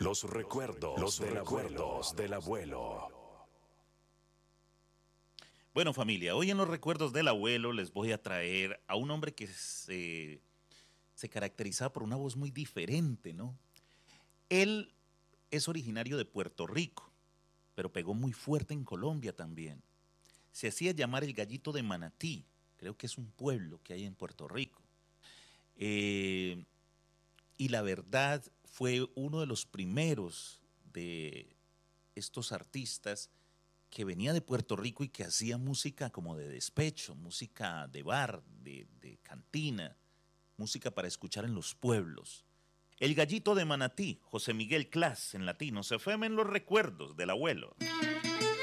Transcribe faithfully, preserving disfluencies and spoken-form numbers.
Los recuerdos, los del recuerdos del abuelo. Bueno, familia, hoy en los recuerdos del abuelo les voy a traer a un hombre que se, se caracterizaba por una voz muy diferente, ¿no? Él es originario de Puerto Rico, pero pegó muy fuerte en Colombia también. Se hacía llamar el Gallito de Manatí, creo que es un pueblo que hay en Puerto Rico. Eh, y la verdad fue uno de los primeros de estos artistas que venía de Puerto Rico y que hacía música como de despecho, música de bar, de, de cantina, música para escuchar en los pueblos. El Gallito de Manatí, José Miguel Clas en latino, se fue en los recuerdos del abuelo.